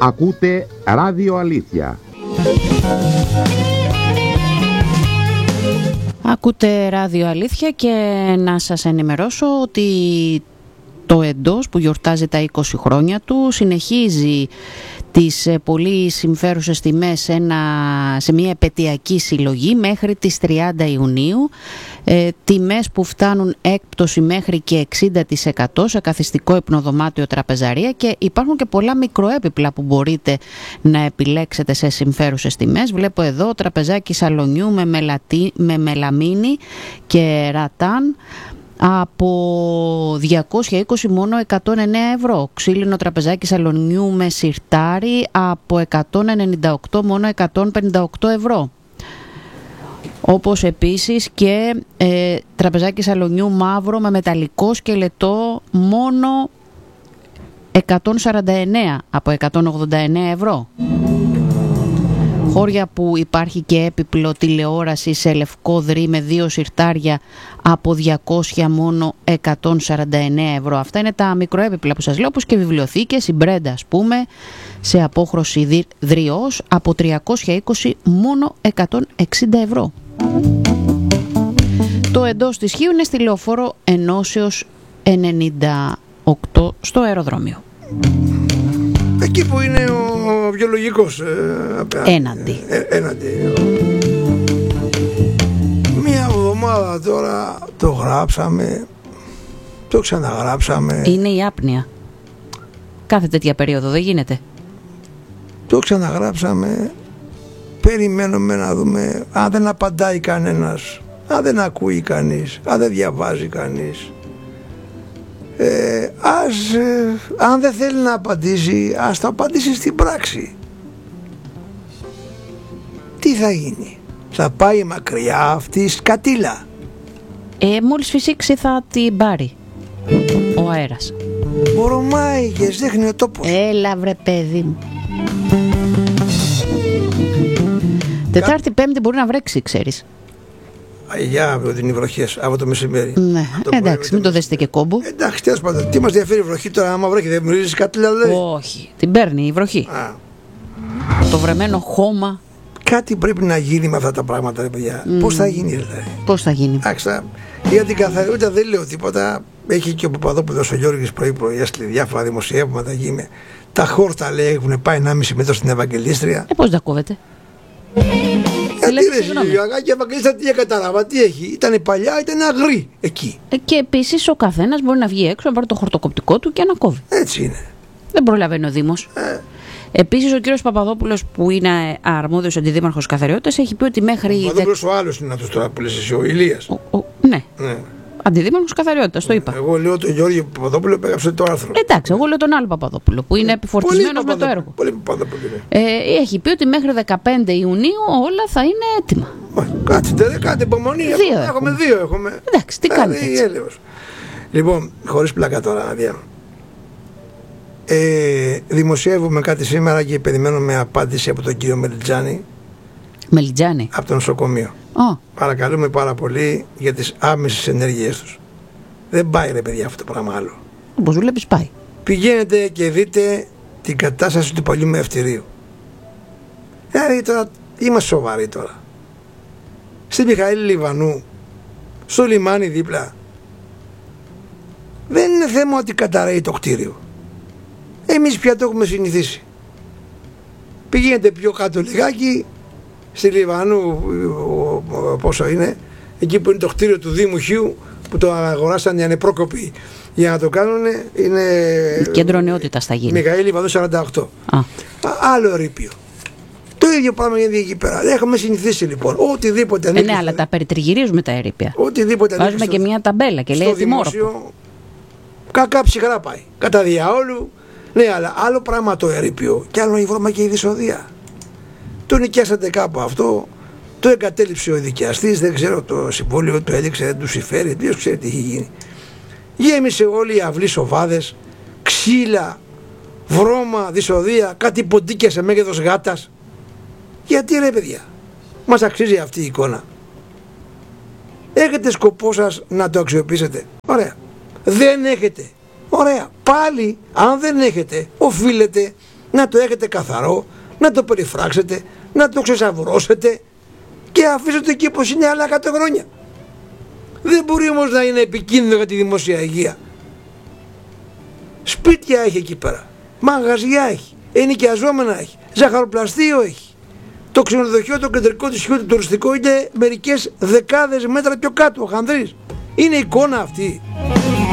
Ακούτε Ράδιο Αλήθεια. Ακούτε Ράδιο Αλήθεια και να σας ενημερώσω ότι το Εντός που γιορτάζει τα 20 χρόνια του συνεχίζει τις πολύ συμφέρουσες τιμές σε μια επετειακή συλλογή μέχρι τις 30 Ιουνίου, τιμές που φτάνουν έκπτωση μέχρι και 60% σε καθιστικό υπνοδωμάτιο, τραπεζαρία, και υπάρχουν και πολλά μικροέπιπλα που μπορείτε να επιλέξετε σε συμφέρουσες τιμές. Βλέπω εδώ τραπεζάκι σαλονιού με μελαμίνη και ρατάν από 220 μόνο 109 ευρώ. Ξύλινο τραπεζάκι σαλονιού με σιρτάρι από 198 μόνο 158 ευρώ. Όπως επίσης και τραπεζάκι σαλονιού μαύρο με μεταλλικό σκελετό μόνο 149 από 189 ευρώ. Χώρια που υπάρχει και έπιπλο τηλεόραση σε λευκό δρύ με 2 σιρτάρια από 200 μόνο 149 ευρώ. Αυτά είναι τα μικροέπιπλα που σας λέω, όπως και βιβλιοθήκες, η Μπρέντα ας πούμε, σε απόχρωση δρυός από 320 μόνο 160 ευρώ. Το Εντός της Χίου είναι στη Λεωφόρο Ενώσεως 98 στο αεροδρόμιο. Εκεί που είναι ο βιολογικός έναντι. Μία εβδομάδα τώρα το γράψαμε, το ξαναγράψαμε. Είναι η άπνοια. Κάθε τέτοια περίοδο δεν γίνεται. Το ξαναγράψαμε. Περιμένουμε να δούμε αν δεν απαντάει κανένας, αν δεν ακούει κανείς, αν δεν διαβάζει κανείς. Αν δεν θέλει να απαντήσει, ας το απαντήσει στην πράξη. Τι θα γίνει? Θα πάει μακριά αυτή η σκατήλα. Μόλις φυσήξει θα την πάρει ο αέρας. Μπορομάικες, δείχνει ο τόπος. Έλα βρε παιδί μου. Τετάρτη, Πέμπτη μπορεί να βρέξει, ξέρεις. Για αύριο την βροχές, από το μεσημέρι. Ναι, εντάξει, μην το δέσετε και κόμπο. Εντάξει, τέλος πάντων, τι μας διαφέρει η βροχή τώρα? Άμα βρέχει, δεν μυρίζεις κάτι, δηλαδή? Όχι, την παίρνει η βροχή. Το βρεμένο χώμα. Κάτι πρέπει να γίνει με αυτά τα πράγματα, ρε παιδιά. Πώς θα γίνει, δηλαδή? Πώς θα γίνει? Εντάξει, για την καθαριότητα δεν λέω τίποτα. Έχει και ο Παπαδόπουλος ο Γιώργης πρωί-πρωί έστειλε διάφορα δημοσιεύματα. Τα χόρτα, λέει, έχουν πάει 1,5 μέτρο στην Ευαγγελίστρια. Πώς τα κόβετε? Γιατί δεν η Ευαγγελίστρια τι κατάλαβα, τι έχει? Ήταν παλιά, ήταν αγρή εκεί. Και επίσης ο καθένας μπορεί να βγει έξω, να πάρει το χορτοκοπτικό του και να κόβει. Έτσι είναι. Δεν προλαβαίνει ο Δήμος. Επίσης ο κύριος Παπαδόπουλος, που είναι αρμόδιος αντιδήμαρχος καθαριότητας, έχει πει ότι μέχρι. Ο Παπαδόπουλος ο άλλος είναι αυτός τώρα που λες εσύ, ο Ηλίας. Ναι. Αντιδήμαρχος καθαριότητας, το είπα. Εγώ λέω τον Γιώργη Παπαδόπουλο που έγραψε το άρθρο. Εντάξει, εγώ λέω τον άλλο Παπαδόπουλο που είναι επιφορτισμένος με το έργο. Πολύ Παπαδόπουλο. Έχει πει ότι μέχρι 15 Ιουνίου όλα θα είναι έτοιμα. Κάτι υπομονή. Έχουμε δύο. Εντάξει, τι κάνετε έτσι? Λοιπόν, χωρίς πλάκα τώρα, αδειά. Δημοσιεύουμε κάτι σήμερα και περιμένουμε απάντηση από τον κύριο Μελιτζάνη. Από το νοσοκομείο. Παρακαλούμε πάρα πολύ για τις άμεσες ενέργειές τους. Δεν πάει, ρε παιδιά, αυτό το πράγμα άλλο. Όπως βλέπεις πάει. Πηγαίνετε και δείτε την κατάσταση του παλιού μευτηρίου. Τώρα είμαστε σοβαροί τώρα. Στη Μιχαήλ Λιβανού, στο λιμάνι δίπλα, δεν είναι θέμα ότι καταραίει το κτίριο. Εμείς πια το έχουμε συνηθίσει. Πηγαίνετε πιο κάτω λιγάκι, στη Λιβανού, πόσο είναι, εκεί που είναι το κτίριο του Δήμου Χίου, που το αγοράσαν οι ανεπρόκοποι για να το κάνουν, είναι κέντρο νεότητας θα γίνει. Μιχαήλ Λιβανού 48. Άλλο ερείπιο. Το ίδιο πράγμα γίνεται εκεί πέρα. Έχουμε συνηθίσει λοιπόν. Οτιδήποτε ναι, αλλά τα περιτριγυρίζουμε τα ερείπια. Βάζουμε και μια ταμπέλα και λέει δημόσιο. Κακά ψυχρά πάει. Κατά διαόλου. Ναι, αλλά άλλο πράγμα το ερείπιο και άλλο η βρώμα και η δυσοδεία. Το νοικιάσατε κάπου αυτό. Το εγκατέλειψε ο δικαστής. Δεν ξέρω, το συμβόλαιο του έλειξε, δεν του συμφέρει. Ποιος ξέρει τι έχει γίνει. Γέμισε όλη η αυλή σοβάδες, ξύλα, βρώμα, δυσοδεία, κάτι ποντίκια σε μέγεθος γάτας. Γιατί ρε παιδιά, μας αξίζει αυτή η εικόνα? Έχετε σκοπό σας να το αξιοποιήσετε? Ωραία. Δεν έχετε? Ωραία. Πάλι αν δεν έχετε, οφείλετε να το έχετε καθαρό, να το περιφράξετε, να το ξεσαβουρώσετε και αφήσετε εκεί πως είναι άλλα 100 χρόνια. Δεν μπορεί όμως να είναι επικίνδυνο για τη δημόσια υγεία. Σπίτια έχει εκεί πέρα, μαγαζιά έχει, ενοικιαζόμενα έχει, ζαχαροπλαστείο έχει. Το ξενοδοχείο, το κεντρικό του σχεδόν, το τουριστικό είναι μερικές δεκάδες μέτρα πιο κάτω, ο Χανδρής. Είναι εικόνα αυτή.